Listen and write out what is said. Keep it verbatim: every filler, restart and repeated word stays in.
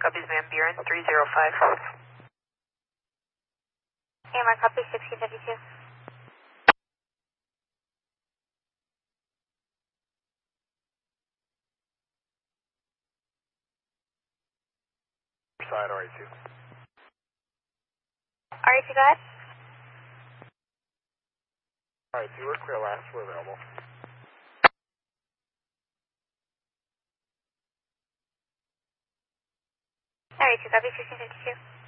copies Van Buren, three zero five. A M R copy, sixteen fifty-two. Side R A two. R A two, go ahead. R A two, we're clear last, we're available. R A two, copy, sixteen fifty-two.